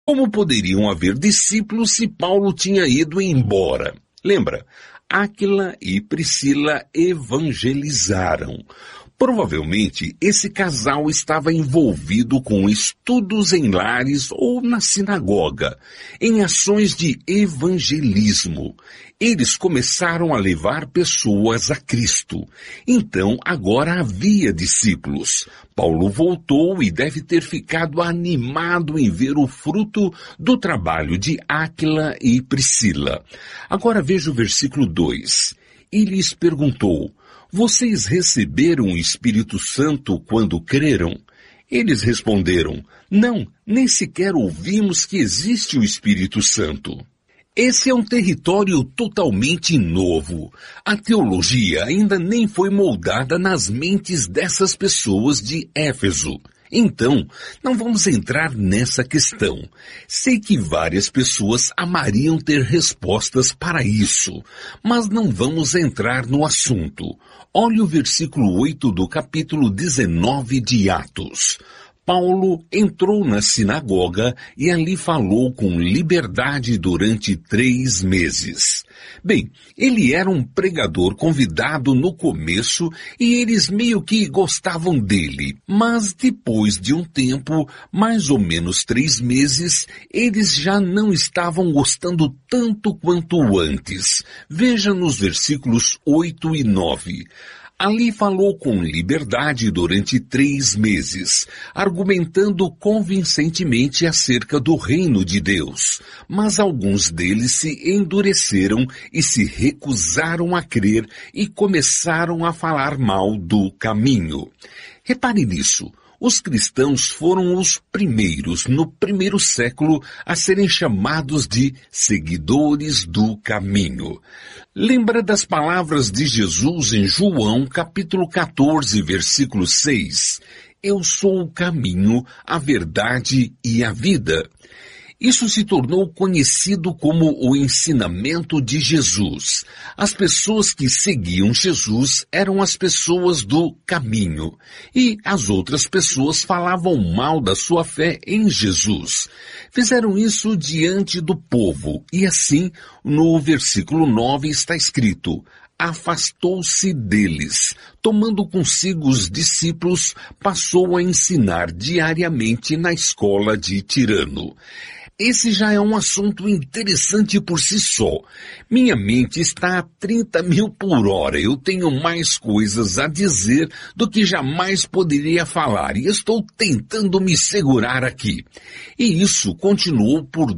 Como poderiam haver discípulos se Paulo tinha ido embora? Lembra? Áquila e Priscila evangelizaram. Provavelmente, esse casal estava envolvido com estudos em lares ou na sinagoga, em ações de evangelismo. Eles começaram a levar pessoas a Cristo. Então, agora havia discípulos. Paulo voltou e deve ter ficado animado em ver o fruto do trabalho de Áquila e Priscila. Agora veja o versículo 2. E lhes perguntou: vocês receberam o Espírito Santo quando creram? Eles responderam: não, nem sequer ouvimos que existe o Espírito Santo. Esse é um território totalmente novo. A teologia ainda nem foi moldada nas mentes dessas pessoas de Éfeso. Então, não vamos entrar nessa questão. Sei que várias pessoas amariam ter respostas para isso, mas não vamos entrar no assunto. Olhe o versículo 8 do capítulo 19 de Atos. Paulo entrou na sinagoga e ali falou com liberdade durante 3 meses. Bem, ele era um pregador convidado no começo e eles meio que gostavam dele. Mas depois de um tempo, mais ou menos 3 meses, eles já não estavam gostando tanto quanto antes. Veja nos versículos 8 e 9. Ali falou com liberdade durante 3 meses, argumentando convincentemente acerca do reino de Deus. Mas alguns deles se endureceram e se recusaram a crer e começaram a falar mal do caminho. Repare nisso. Os cristãos foram os primeiros, no primeiro século, a serem chamados de seguidores do caminho. Lembra das palavras de Jesus em João, capítulo 14, versículo 6? Eu sou o caminho, a verdade e a vida. Isso se tornou conhecido como o ensinamento de Jesus. As pessoas que seguiam Jesus eram as pessoas do caminho. E as outras pessoas falavam mal da sua fé em Jesus. Fizeram isso diante do povo. E assim, no versículo 9 está escrito: afastou-se deles, tomando consigo os discípulos, passou a ensinar diariamente na escola de Tirano. Esse já é um assunto interessante por si só. Minha mente está a 30 mil por hora. Eu tenho mais coisas a dizer do que jamais poderia falar e estou tentando me segurar aqui. E isso continuou por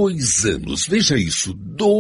2 anos. Veja isso,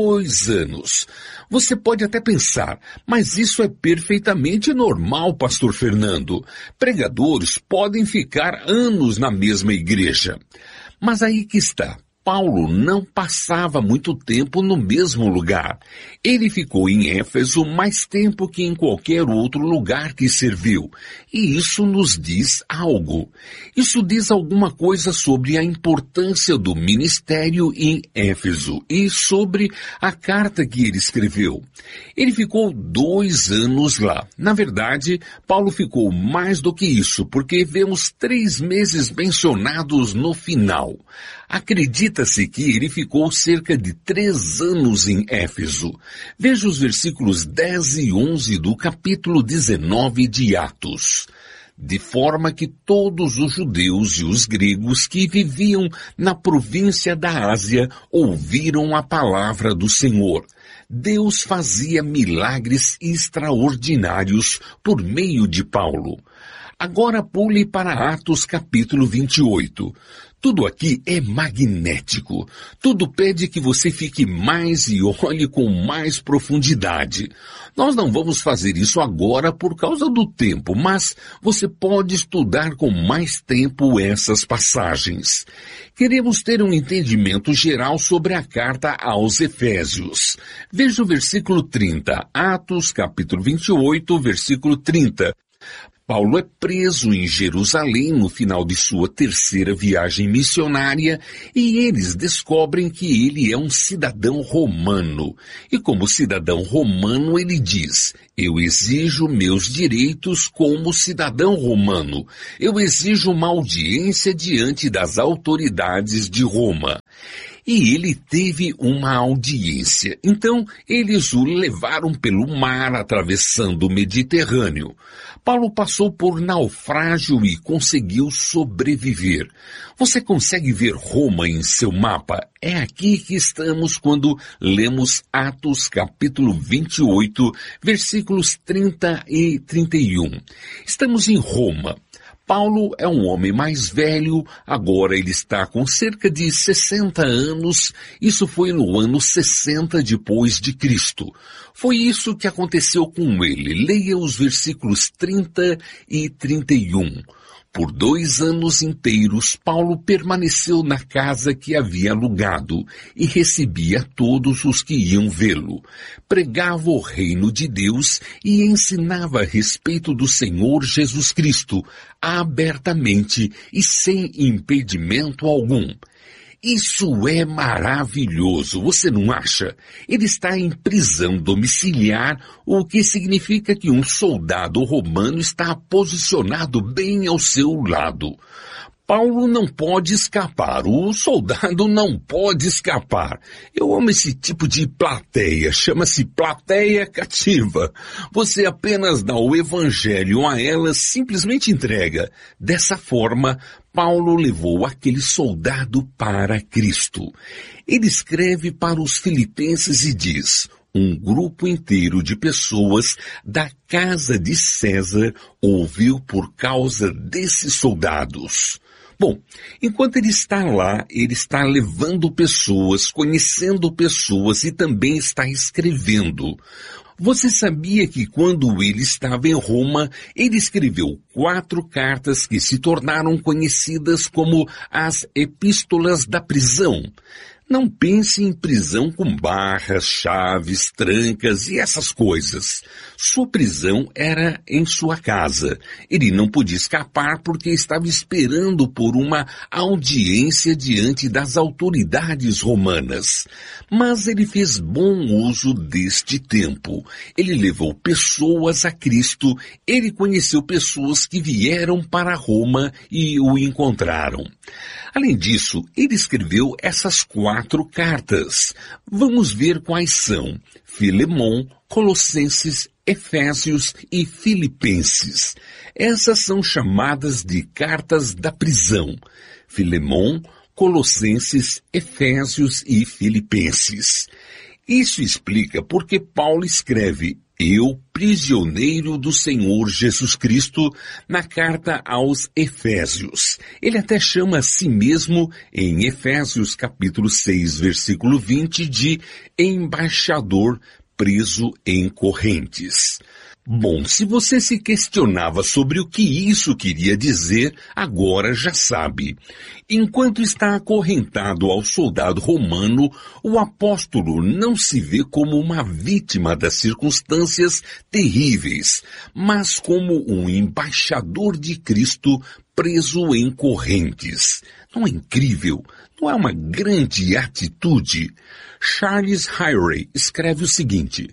2 anos. Você pode até pensar, mas isso é perfeitamente normal, pastor Fernando. Pregadores podem ficar anos na mesma igreja. Mas aí que está. Paulo não passava muito tempo no mesmo lugar. Ele ficou em Éfeso mais tempo que em qualquer outro lugar que serviu. E isso nos diz algo. Isso diz alguma coisa sobre a importância do ministério em Éfeso e sobre a carta que ele escreveu. Ele ficou 2 anos lá. Na verdade, Paulo ficou mais do que isso, porque vemos 3 meses mencionados no final. Acredita-se que ele ficou cerca de 3 anos em Éfeso. Veja os versículos 10 e 11 do capítulo 19 de Atos. De forma que todos os judeus e os gregos que viviam na província da Ásia ouviram a palavra do Senhor. Deus fazia milagres extraordinários por meio de Paulo. Agora pule para Atos capítulo 28. Tudo aqui é magnético. Tudo pede que você fique mais e olhe com mais profundidade. Nós não vamos fazer isso agora por causa do tempo, mas você pode estudar com mais tempo essas passagens. Queremos ter um entendimento geral sobre a carta aos Efésios. Veja o versículo 30, Atos capítulo 28, versículo 30. Paulo é preso em Jerusalém no final de sua terceira viagem missionária e eles descobrem que ele é um cidadão romano. E como cidadão romano ele diz: eu exijo meus direitos como cidadão romano. Eu exijo uma audiência diante das autoridades de Roma. E ele teve uma audiência. Então, eles o levaram pelo mar, atravessando o Mediterrâneo. Paulo passou por naufrágio e conseguiu sobreviver. Você consegue ver Roma em seu mapa? É aqui que estamos quando lemos Atos capítulo 28, versículos 30 e 31. Estamos em Roma. Paulo é um homem mais velho, agora ele está com cerca de 60 anos, isso foi no ano 60 depois de Cristo. Foi isso que aconteceu com ele. Leia os versículos 30 e 31. Por 2 anos inteiros, Paulo permaneceu na casa que havia alugado e recebia todos os que iam vê-lo. Pregava o reino de Deus e ensinava a respeito do Senhor Jesus Cristo, abertamente e sem impedimento algum. Isso é maravilhoso, você não acha? Ele está em prisão domiciliar, o que significa que um soldado romano está posicionado bem ao seu lado. Paulo não pode escapar, o soldado não pode escapar. Eu amo esse tipo de plateia, chama-se plateia cativa. Você apenas dá o evangelho a ela, simplesmente entrega. Dessa forma, Paulo levou aquele soldado para Cristo. Ele escreve para os filipenses e diz: um grupo inteiro de pessoas da casa de César ouviu por causa desses soldados. Bom, enquanto ele está lá, ele está levando pessoas, conhecendo pessoas e também está escrevendo. Você sabia que quando ele estava em Roma, ele escreveu 4 cartas que se tornaram conhecidas como as Epístolas da Prisão? Não pense em prisão com barras, chaves, trancas e essas coisas. Sua prisão era em sua casa. Ele não podia escapar porque estava esperando por uma audiência diante das autoridades romanas. Mas ele fez bom uso deste tempo. Ele levou pessoas a Cristo, ele conheceu pessoas que vieram para Roma e o encontraram. Além disso, ele escreveu essas 4 cartas. Vamos ver quais são: Filemon, Colossenses, Efésios e Filipenses. Essas são chamadas de cartas da prisão. Filemon, Colossenses, Efésios e Filipenses. Isso explica porque Paulo escreve: eu, prisioneiro do Senhor Jesus Cristo, na carta aos Efésios. Ele até chama a si mesmo, em Efésios capítulo 6, versículo 20, de embaixador preso em correntes. Bom, se você se questionava sobre o que isso queria dizer, agora já sabe. Enquanto está acorrentado ao soldado romano, o apóstolo não se vê como uma vítima das circunstâncias terríveis, mas como um embaixador de Cristo preso em correntes. Não é incrível? Não é uma grande atitude? Charles Hyray escreve o seguinte: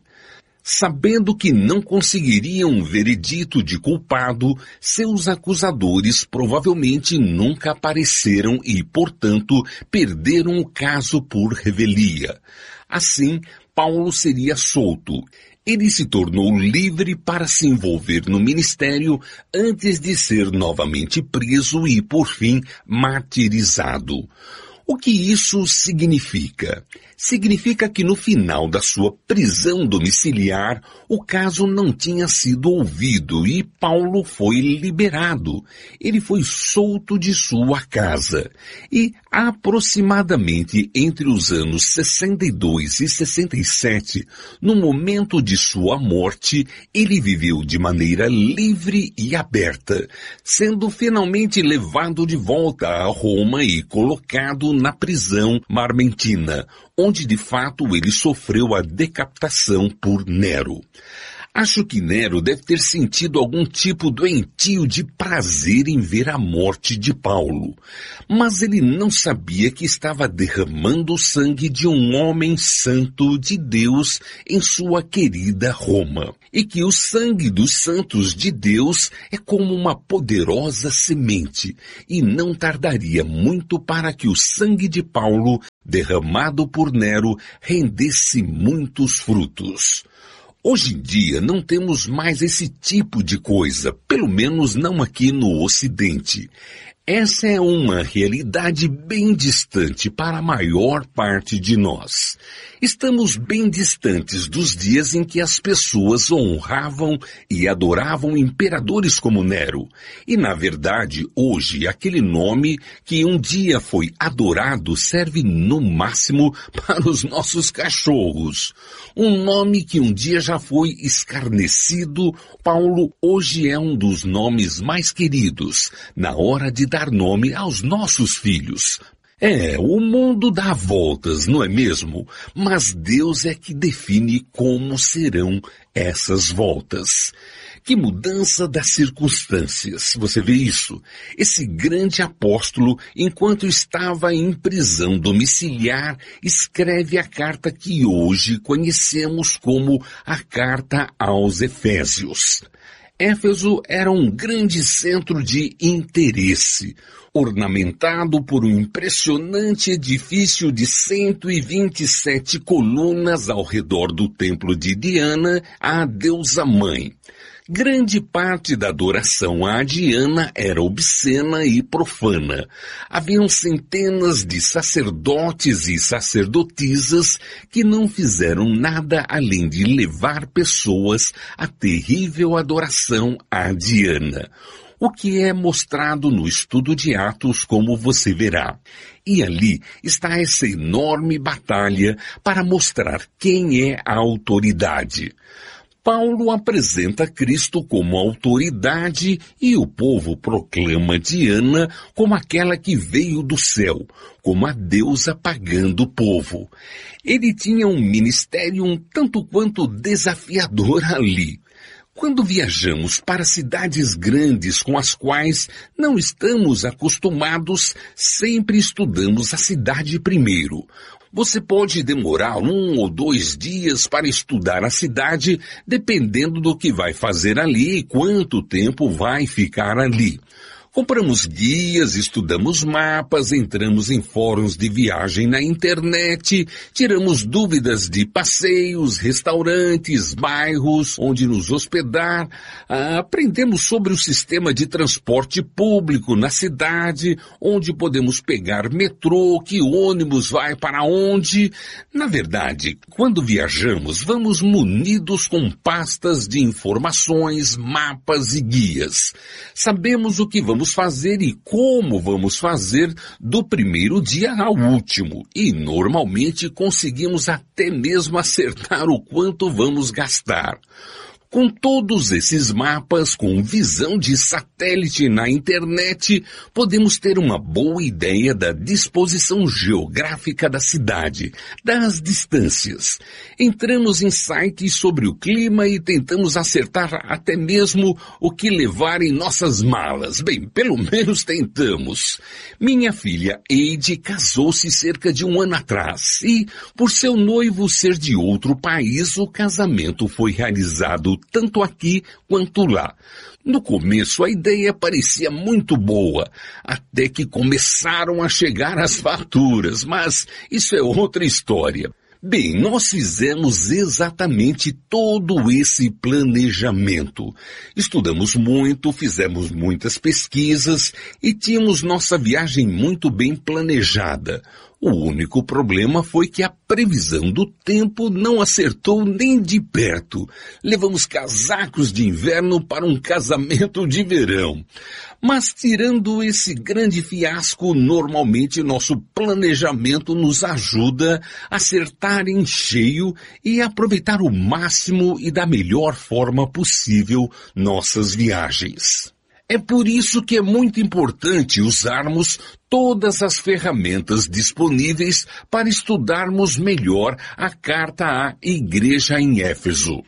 sabendo que não conseguiriam um veredito de culpado, seus acusadores provavelmente nunca apareceram e, portanto, perderam o caso por revelia. Assim, Paulo seria solto. Ele se tornou livre para se envolver no ministério antes de ser novamente preso e, por fim, martirizado. O que isso significa? Significa que no final da sua prisão domiciliar, o caso não tinha sido ouvido e Paulo foi liberado. Ele foi solto de sua casa. E aproximadamente entre os anos 62 e 67, no momento de sua morte, ele viveu de maneira livre e aberta, sendo finalmente levado de volta a Roma e colocado na prisão marmentina, onde de fato ele sofreu a decapitação por Nero. Acho que Nero deve ter sentido algum tipo doentio de prazer em ver a morte de Paulo. Mas ele não sabia que estava derramando o sangue de um homem santo de Deus em sua querida Roma. E que o sangue dos santos de Deus é como uma poderosa semente, e não tardaria muito para que o sangue de Paulo, derramado por Nero, rendesse muitos frutos. Hoje em dia não temos mais esse tipo de coisa, pelo menos não aqui no Ocidente. Essa é uma realidade bem distante para a maior parte de nós. Estamos bem distantes dos dias em que as pessoas honravam e adoravam imperadores como Nero. E, na verdade, hoje, aquele nome que um dia foi adorado serve no máximo para os nossos cachorros. Um nome que um dia já foi escarnecido, Paulo hoje é um dos nomes mais queridos na hora de dar nome aos nossos filhos. O mundo dá voltas, não é mesmo? Mas Deus é que define como serão essas voltas. Que mudança das circunstâncias, você vê isso? Esse grande apóstolo, enquanto estava em prisão domiciliar, escreve a carta que hoje conhecemos como a Carta aos Efésios. Éfeso era um grande centro de interesse, ornamentado por um impressionante edifício de 127 colunas ao redor do templo de Diana, a deusa mãe. Grande parte da adoração a Diana era obscena e profana. Haviam centenas de sacerdotes e sacerdotisas que não fizeram nada além de levar pessoas à terrível adoração a Diana. O que é mostrado no estudo de Atos, como você verá. E ali está essa enorme batalha para mostrar quem é a autoridade. Paulo apresenta Cristo como autoridade e o povo proclama Diana como aquela que veio do céu, como a deusa pagando o povo. Ele tinha um ministério um tanto quanto desafiador ali. Quando viajamos para cidades grandes com as quais não estamos acostumados, sempre estudamos a cidade primeiro. Você pode demorar 1 ou 2 dias para estudar a cidade, dependendo do que vai fazer ali e quanto tempo vai ficar ali. Compramos guias, estudamos mapas, entramos em fóruns de viagem na internet, tiramos dúvidas de passeios, restaurantes, bairros onde nos hospedar, aprendemos sobre o sistema de transporte público na cidade, onde podemos pegar metrô, que ônibus vai para onde. Na verdade, quando viajamos, vamos munidos com pastas de informações, mapas e guias. Sabemos o que vamos fazer e como vamos fazer do primeiro dia ao último. E normalmente conseguimos até mesmo acertar o quanto vamos gastar. Com todos esses mapas, com visão de satélite na internet, podemos ter uma boa ideia da disposição geográfica da cidade, das distâncias. Entramos em sites sobre o clima e tentamos acertar até mesmo o que levar em nossas malas. Bem, pelo menos tentamos. Minha filha Eide casou-se cerca de 1 ano atrás e, por seu noivo ser de outro país, o casamento foi realizado tanto aqui quanto lá. No começo a ideia parecia muito boa, até que começaram a chegar as faturas, mas isso é outra história. Bem, nós fizemos exatamente todo esse planejamento. Estudamos muito, fizemos muitas pesquisas e tínhamos nossa viagem muito bem planejada. O único problema foi que a previsão do tempo não acertou nem de perto. Levamos casacos de inverno para um casamento de verão. Mas tirando esse grande fiasco, normalmente nosso planejamento nos ajuda a acertar em cheio e aproveitar o máximo e da melhor forma possível nossas viagens. É por isso que é muito importante usarmos todas as ferramentas disponíveis para estudarmos melhor a carta à igreja em Éfeso.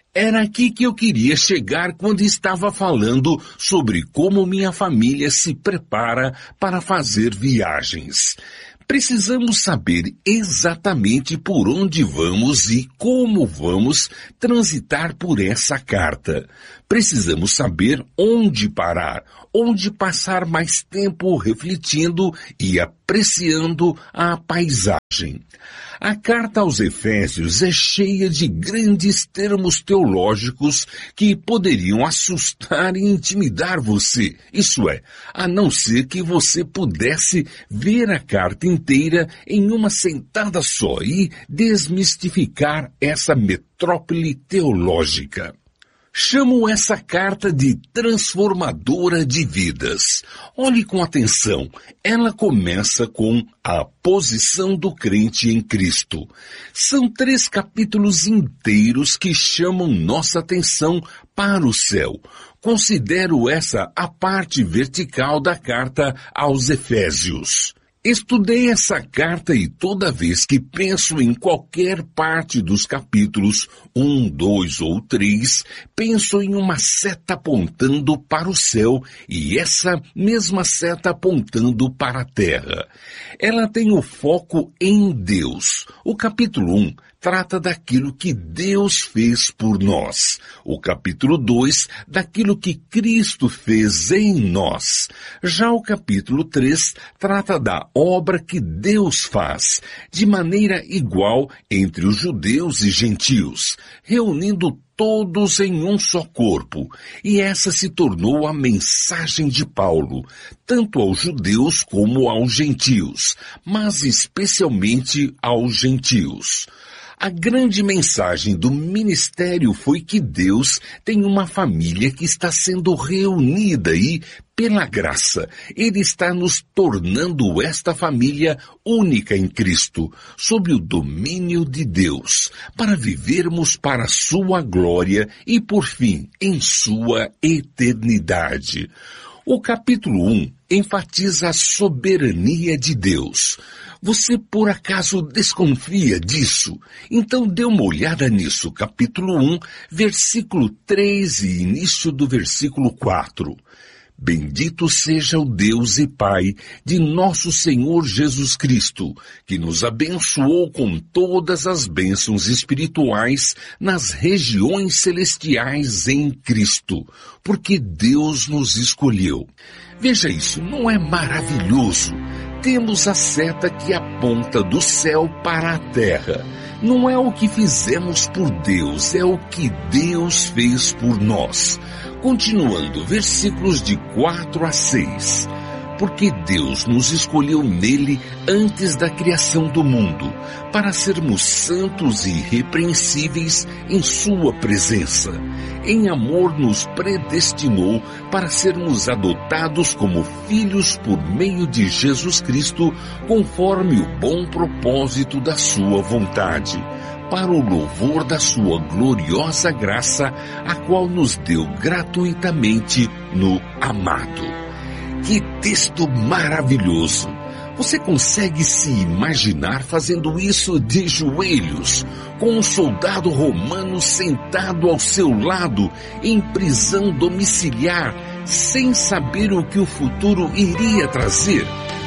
Era aqui que eu queria chegar quando estava falando sobre como minha família se prepara para fazer viagens. Precisamos saber exatamente por onde vamos e como vamos transitar por essa carta. Precisamos saber onde parar, onde passar mais tempo refletindo e apreciando a paisagem. A carta aos Efésios é cheia de grandes termos teológicos que poderiam assustar e intimidar você. Isso é, a não ser que você pudesse ver a carta inteira em uma sentada só e desmistificar essa metrópole teológica. Chamo essa carta de transformadora de vidas. Olhe com atenção. Ela começa com a posição do crente em Cristo. São 3 capítulos inteiros que chamam nossa atenção para o céu. Considero essa a parte vertical da carta aos Efésios. Estudei essa carta e toda vez que penso em qualquer parte dos capítulos 1, 2 ou 3, penso em uma seta apontando para o céu e essa mesma seta apontando para a terra. Ela tem o foco em Deus. O capítulo 1 trata daquilo que Deus fez por nós. O capítulo 2, daquilo que Cristo fez em nós. Já o capítulo 3 trata da obra que Deus faz, de maneira igual entre os judeus e gentios, reunindo todos em um só corpo. E essa se tornou a mensagem de Paulo, tanto aos judeus como aos gentios, mas especialmente aos gentios. A grande mensagem do ministério foi que Deus tem uma família que está sendo reunida e, pela graça, Ele está nos tornando esta família única em Cristo, sob o domínio de Deus, para vivermos para sua glória e, por fim, em sua eternidade. O capítulo 1 enfatiza a soberania de Deus. Você por acaso desconfia disso? Então dê uma olhada nisso, capítulo 1, versículo 3 e início do versículo 4. Bendito seja o Deus e Pai de nosso Senhor Jesus Cristo, que nos abençoou com todas as bênçãos espirituais nas regiões celestiais em Cristo, porque Deus nos escolheu. Veja isso, não é maravilhoso? Temos a seta que aponta do céu para a terra. Não é o que fizemos por Deus, é o que Deus fez por nós. Continuando, versículos de 4 a 6. Porque Deus nos escolheu nele antes da criação do mundo, para sermos santos e irrepreensíveis em sua presença. Em amor nos predestinou para sermos adotados como filhos por meio de Jesus Cristo, conforme o bom propósito da sua vontade, para o louvor da sua gloriosa graça, a qual nos deu gratuitamente no amado. Que texto maravilhoso! Você consegue se imaginar fazendo isso de joelhos, com um soldado romano sentado ao seu lado, em prisão domiciliar, sem saber o que o futuro iria trazer?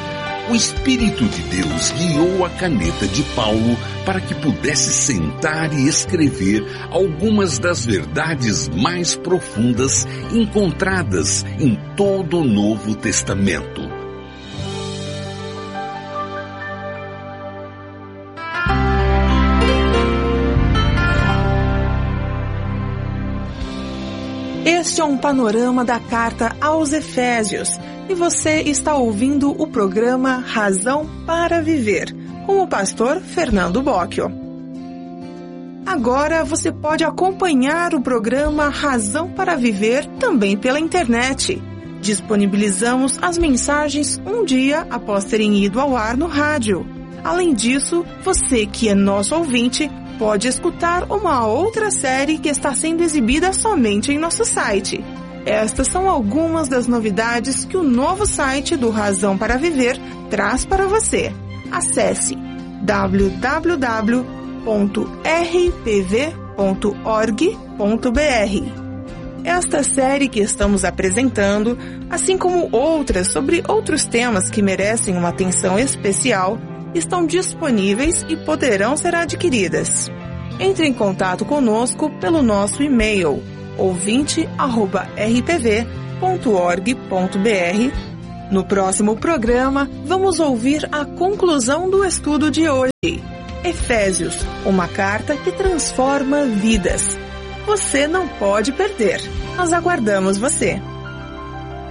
O Espírito de Deus guiou a caneta de Paulo para que pudesse sentar e escrever algumas das verdades mais profundas encontradas em todo o Novo Testamento. Este é um panorama da carta aos Efésios e você está ouvindo o programa Razão para Viver, com o pastor Fernando Bocchio. Agora você pode acompanhar o programa Razão para Viver também pela internet. Disponibilizamos as mensagens um dia após terem ido ao ar no rádio. Além disso, você que é nosso ouvinte pode escutar uma outra série que está sendo exibida somente em nosso site. Estas são algumas das novidades que o novo site do Razão para Viver traz para você. Acesse www.rpv.com.br Esta série que estamos apresentando, assim como outras sobre outros temas que merecem uma atenção especial, estão disponíveis e poderão ser adquiridas. Entre em contato conosco pelo nosso e-mail ouvinte@rpv.org.br. No próximo programa, vamos ouvir a conclusão do estudo de hoje. Efésios, uma carta que transforma vidas. Você não pode perder. Nós aguardamos você.